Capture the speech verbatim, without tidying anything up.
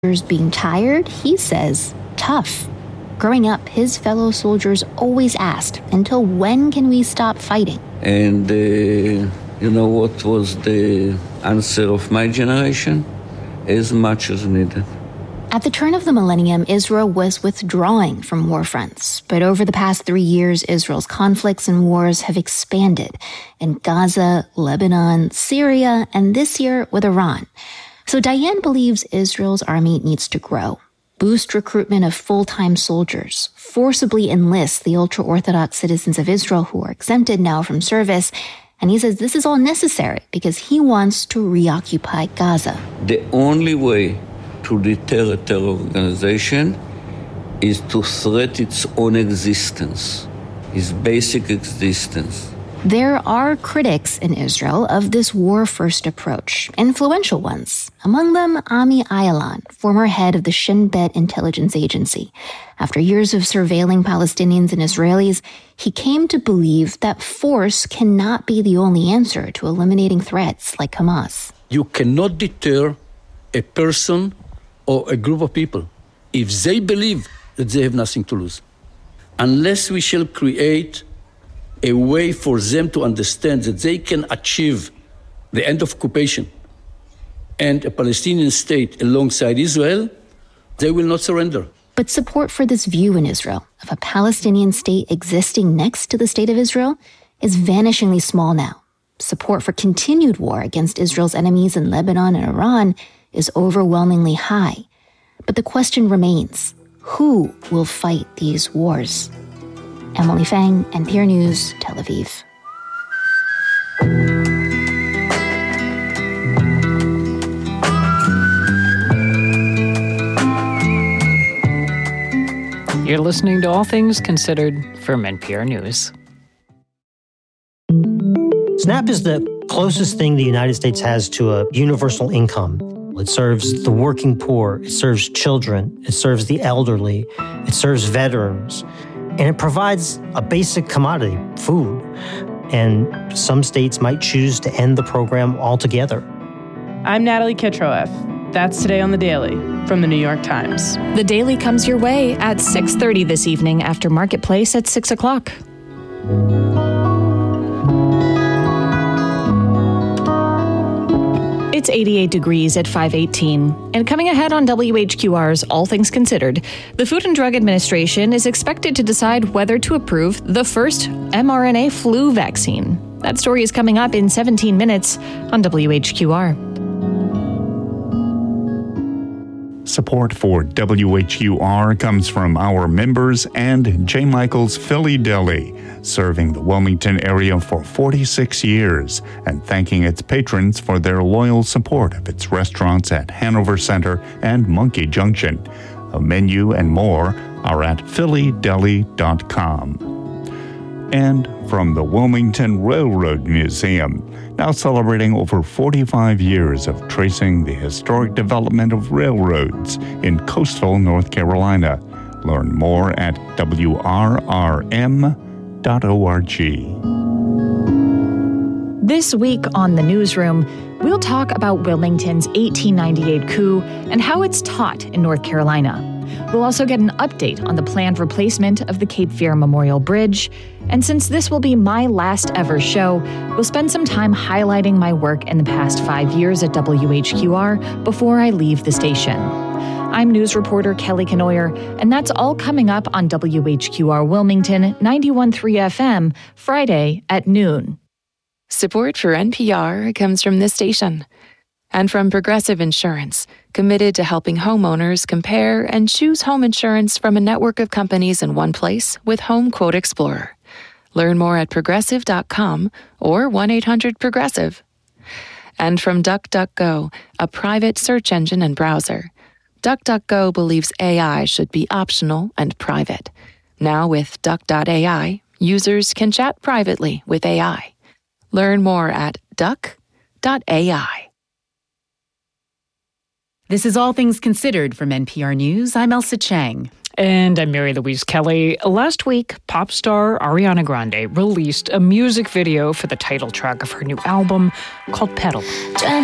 being tired, he says, tough. Growing up, his fellow soldiers always asked, until when can we stop fighting? And uh, you know what was the answer of my generation? As much as needed. At the turn of the millennium, Israel was withdrawing from war fronts. But over the past three years, Israel's conflicts and wars have expanded in Gaza, Lebanon, Syria, and this year with Iran. So Diane believes Israel's army needs to grow, boost recruitment of full-time soldiers, forcibly enlist the ultra-Orthodox citizens of Israel who are exempted now from service. And he says this is all necessary because he wants to reoccupy Gaza. The only way to deter a terror organization is to threat its own existence, its basic existence. There are critics in Israel of this war-first approach, influential ones. Among them, Ami Ayalon, former head of the Shin Bet intelligence agency. After years of surveilling Palestinians and Israelis, he came to believe that force cannot be the only answer to eliminating threats like Hamas. You cannot deter a person or a group of people if they believe that they have nothing to lose. Unless we shall create a way for them to understand that they can achieve the end of occupation and a Palestinian state alongside Israel, they will not surrender. But support for this view in Israel of a Palestinian state existing next to the state of Israel is vanishingly small now. Support for continued war against Israel's enemies in Lebanon and Iran is overwhelmingly high. But the question remains, who will fight these wars? Emily Fang, N P R News, Tel Aviv. You're listening to All Things Considered from N P R News. SNAP is the closest thing the United States has to a universal income. It serves the working poor, it serves children, it serves the elderly, it serves veterans, and it provides a basic commodity, food. And some states might choose to end the program altogether. I'm Natalie Kitroeff. That's Today on The Daily from The New York Times. The Daily comes your way at six thirty this evening after Marketplace at six o'clock. It's eighty-eight degrees at five eighteen. And coming ahead on W H Q R's All Things Considered, the Food and Drug Administration is expected to decide whether to approve the first mRNA flu vaccine. That story is coming up in seventeen minutes on W H Q R. Support for W H Q R comes from our members and J. Michael's Philly Deli, serving the Wilmington area for forty-six years and thanking its patrons for their loyal support of its restaurants at Hanover Center and Monkey Junction. A menu and more are at philly deli dot com. And from the Wilmington Railroad Museum, now celebrating over forty-five years of tracing the historic development of railroads in coastal North Carolina. Learn more at w r r m dot org. This week on The Newsroom, we'll talk about Wilmington's eighteen ninety-eight coup and how it's taught in North Carolina. We'll also get an update on the planned replacement of the Cape Fear Memorial Bridge. And since this will be my last ever show, we'll spend some time highlighting my work in the past five years at W H Q R before I leave the station. I'm news reporter Kelly Kenoyer, and that's all coming up on W H Q R Wilmington ninety-one point three F M, Friday at noon. Support for N P R comes from this station and from Progressive Insurance, committed to helping homeowners compare and choose home insurance from a network of companies in one place with Home Quote Explorer. Learn more at progressive dot com or one eight hundred progressive. And from DuckDuckGo, a private search engine and browser. DuckDuckGo believes A I should be optional and private. Now with Duck dot A I, users can chat privately with A I. Learn more at duck dot A I. This is All Things Considered from N P R News. I'm Elsa Chang. And I'm Mary Louise Kelly. Last week, pop star Ariana Grande released a music video for the title track of her new album called Pedal.